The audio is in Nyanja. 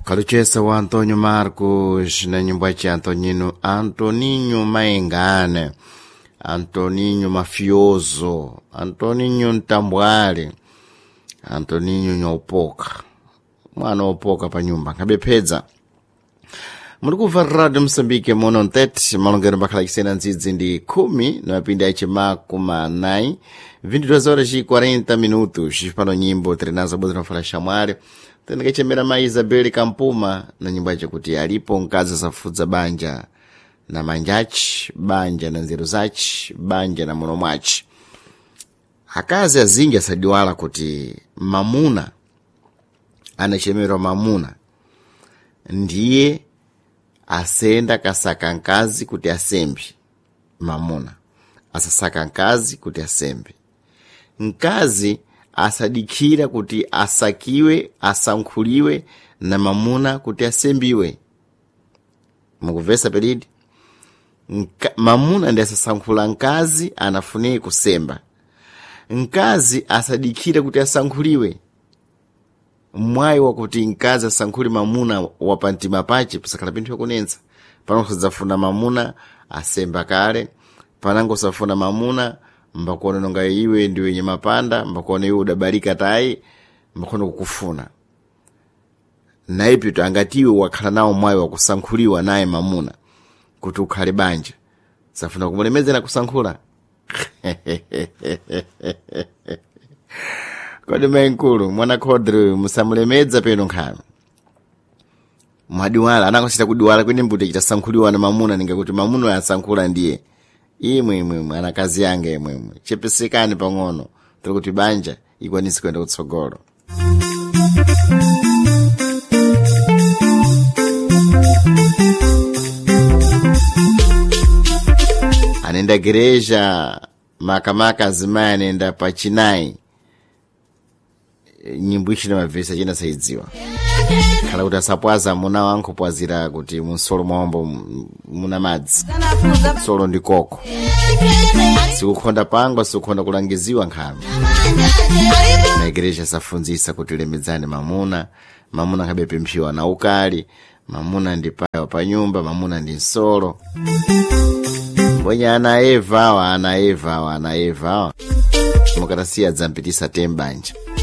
Kaluchesa wa Antonio Marcos na nyimbo ya Antoninho Maengane, Antoninho Mafioso, Antoninho Ntambwale, Antoninho Nyopoka. Mwana opoka pa nyumba ngabepedza. Muri kuva Radio Msambike mono ntet malongero bakhala kisena nzidzi ndi 10 na mapindi achimako nayi 22 horas e 40 minutos pano nyimbo trenazo bodra fala shamwari tenekechemera mai Isabel Kampuma na nyimbo yake kuti alipo nkazi safudza banja na manjachi banja na nzeru zachi banja na muno mwachi. Akazi azingi asadiwala kuti mamuna anachemerwa mamuna ndiye asenda kasaka nkazi kuti asembi. Mamuna asasaka nkazi kuti asembi. Nkazi asadikira kuti asakiwe asankhuliwe na mamuna kuti asembiwe. Mukuvesa pelidi mamuna ndi asasankhula nkazi anafune kusemba. Nkazi asadikira kuti asankhuliwe. Mwayi wakuti nkazi asankhuli mamuna wapantima pache pusakhala pinthu yakunenza. Panango sadzafuna mamuna asemba kale, panango safuna mamuna mbakuona nonga iwe ndiwe nye mapanda, mbakuona iwe udabalika tayi, mbakuona kukufuna. Naipito angatiwe wakhala nao mwayi wakusankhuliwa naye mamuna kuti ukhale banja. Safuna kumulemeza na kusankhula. Kodi menkulu mwana kodre musamulemedza peno nkhano. Mwadiwala anakosita kudiwala kwene mbuti chitasankhuliwa na mamuna ninga kuti mamuna yasankhula ndiye. Imwe anakazi yange imwe. Chepesekani pang'ono tuli kuti banja ikwanisi kwenda kutsogolo. Anenda gereja makamaka azimaya anenda pachinai. Nyimbo ichi na mavesa chena saidziwa. Khala kuti asapwaza muna wangu pwazira kuti munsolo mwombo muna madzi. Solo ndi koko. Sikukhonda pangwa, sikukhonda kulangiziwa nkhano. Na igereja safunzisa kuti lemedzane mamuna. Mamuna kabepe mshiwa na ukali. Mamuna ndi payo pa nyumba, mamuna ndi nsolo. Mbonya ana Eva. Mukatasiya zampitisa tembanja.